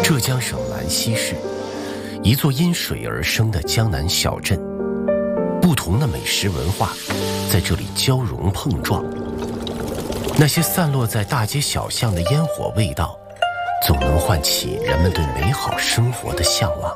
浙江省兰溪市，一座因水而生的江南小镇，不同的美食文化在这里交融碰撞。那些散落在大街小巷的烟火味道，总能唤起人们对美好生活的向往。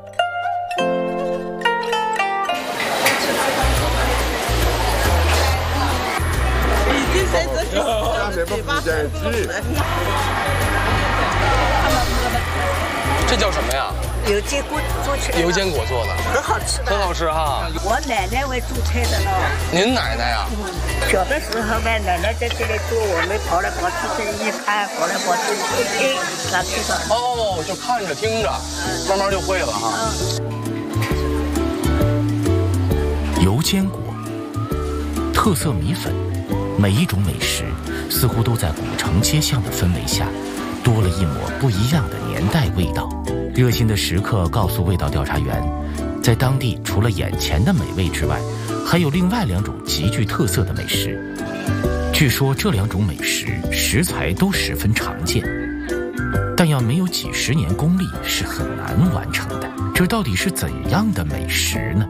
这叫什么呀？ 油煎果做出来的， 油煎果做的， 很好吃的， 很好吃哈。 我奶奶会做菜的呢。 您奶奶呀？ 小的时候嘛，奶奶在这里做，我们跑来跑去这一看，跑来跑去一听，哪知道？ 哦，就看着听着，慢慢就会了哈。 油煎果，特色米粉，每一种美食似乎都在古城街巷的氛围下，多了一抹不一样的年代味道。热心的食客告诉味道调查员，在当地除了眼前的美味之外，还有另外2种极具特色的美食。据说这2种美食食材都十分常见，但要没有几十年功力是很难完成的。这到底是怎样的美食呢？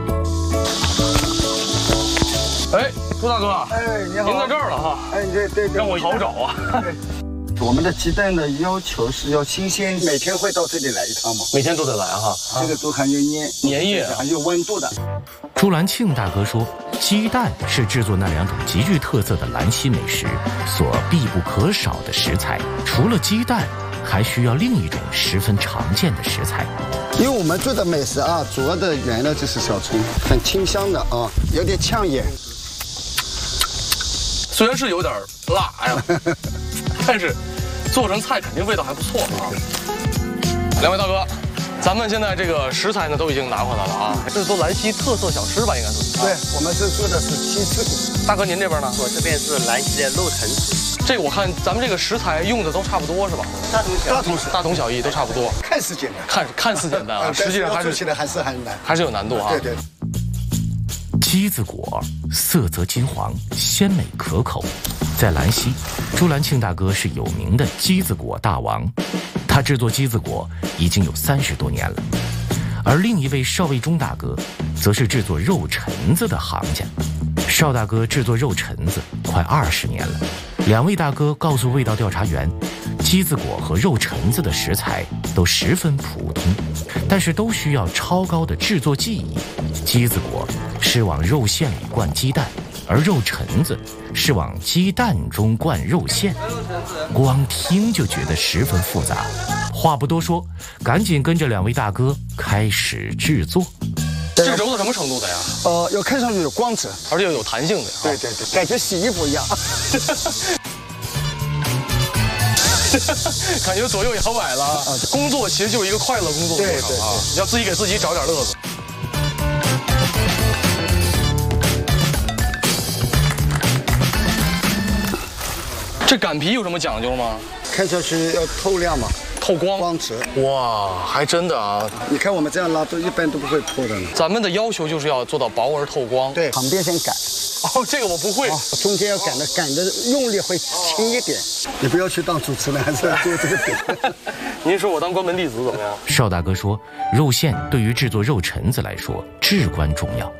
哎，朱大哥， 哎，你好， 您在这儿了哈？ 哎，对， 让我好找啊。 我们的鸡蛋的要求是要新鲜，每天会到这里来一趟嘛。 每天都得来哈。 这个都含有粘液， 含有温度的。 朱兰庆大哥说，鸡蛋是制作那2种极具特色的兰溪美食所必不可少的食材。除了鸡蛋，还需要另一种十分常见的食材。 因为我们做的美食啊，主要的原料就是小葱，很清香的啊，有点呛眼。 虽然是有点辣呀，但是做成菜肯定味道还不错啊。2位大哥，咱们现在这个食材呢都已经拿回来了啊，这是做兰溪特色小吃吧？应该是。 对，我们是做的是鸡翅骨。 大哥，您这边呢？ 我这边是兰溪的肉藤子。 这个我看咱们这个食材用的都差不多是吧？大同小异，都差不多。 看似简单， 看似简单啊，实际上做起来还是很难， 还是有难度啊。 对。 鸡子果色泽金黄，鲜美可口。在兰溪，朱兰庆大哥是有名的鸡子果大王，他制作鸡子果已经有30多年了。而另一位邵卫忠大哥，则是制作肉陈子的行家。邵大哥制作肉陈子快20年了。2位大哥告诉味道调查员，鸡子果和肉陈子的食材都十分普通，但是都需要超高的制作技艺。鸡子果是往肉馅里灌鸡蛋，而肉陈子是往鸡蛋中灌肉馅，光听就觉得十分复杂。话不多说，赶紧跟着2位大哥开始制作。 这揉到什么程度的呀？ 要看上去有光泽， 而且有弹性的。 对，感觉洗衣服一样。 感觉左右摇摆了啊！工作其实就是一个快乐工作过程啊，要自己给自己找点乐子。这擀皮有什么讲究吗？ 看上去要透亮嘛， 透光、 光泽。 哇，还真的啊！ 你看我们这样拉，都一般都不会破的呢。 咱们的要求就是要做到薄而透光。 对，旁边先擀。 哦，这个我不会。 中间要擀的用力会轻一点。你不要去当主持人，还是要做这个饼。 您说我当关门弟子怎么样？ 邵大哥说，肉馅对于制作肉陈子来说至关重要。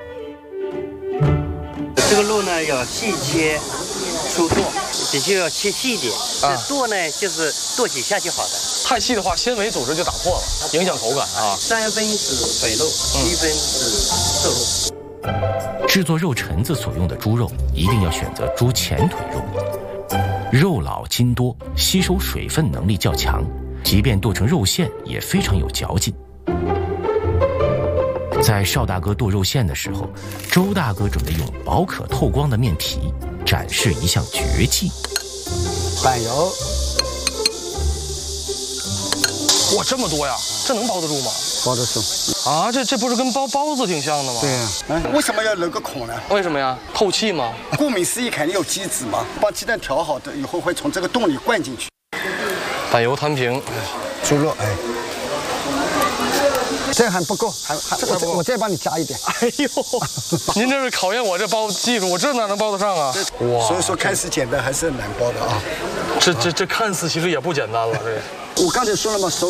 这个肉呢要细切粗剁，必须要切细一点。这剁呢就是剁几下就好的。 太细的话，纤维组织就打破了，影响口感啊。 3分是水肉，1分是瘦肉。 制作肉陈子所用的猪肉一定要选择猪前腿肉，肉老筋多，吸收水分能力较强，即便剁成肉馅也非常有嚼劲。在邵大哥剁肉馅的时候，周大哥准备用薄可透光的面皮展示一项绝技。 板油， 哇，这么多呀，这能包得住吗？ 包得住啊，这不是跟包子挺像的吗？ 对呀。为什么要留个孔呢？ 为什么呀？透气吗？ 顾名思义，肯定有机子嘛，把鸡蛋调好的以后会从这个洞里灌进去。 板油摊平， 猪肉，这还不够，我再帮你加一点。 哎呦，您这是考验我这包技术，我这哪能包得上啊？ 哇，所以说看似简单，还是很难包的啊。 这看似其实也不简单了，这。 我刚才说了嘛，